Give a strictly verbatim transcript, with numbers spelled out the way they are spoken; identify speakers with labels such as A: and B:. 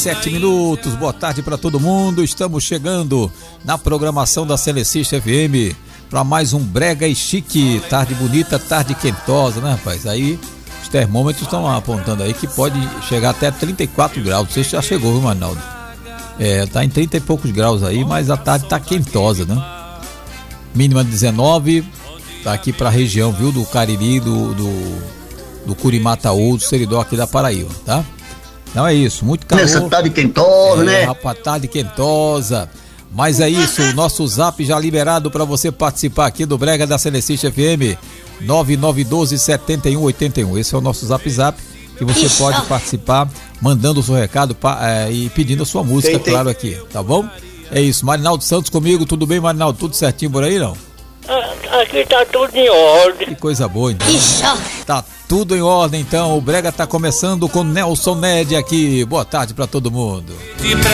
A: sete minutos, boa tarde para todo mundo. Estamos chegando na programação da Selecista F M para mais um Brega e Chique. Tarde bonita, tarde quentosa, né, rapaz? Aí os termômetros estão apontando aí que pode chegar até trinta e quatro graus. Você já chegou, viu, Manaldo? É, tá em trinta e poucos graus aí, mas a tarde tá quentosa, né? Mínima dezenove, tá aqui pra região, viu? Do Cariri, do, do, do Curimataú, do Seridó aqui da Paraíba, tá? Então é isso, muito calor.
B: Nessa tarde quentosa, é, né?
A: Rapaz, tarde quentosa. Mas é isso, o nosso zap já liberado para você participar aqui do Brega da Selecista F M, nove nove um dois, sete um oito um. Esse é o nosso zap zap, que você Ixi, pode participar, mandando o seu recado pra, é, e pedindo a sua música, tem, tem. claro, aqui, tá bom? É isso, Marinaldo Santos comigo, tudo bem, Marinaldo? Tudo certinho por aí, não?
C: Aqui tá tudo em ordem.
A: Que coisa boa, então. Tá tudo em ordem, então. O Brega tá começando com Nelson Ned aqui. Boa tarde pra todo mundo.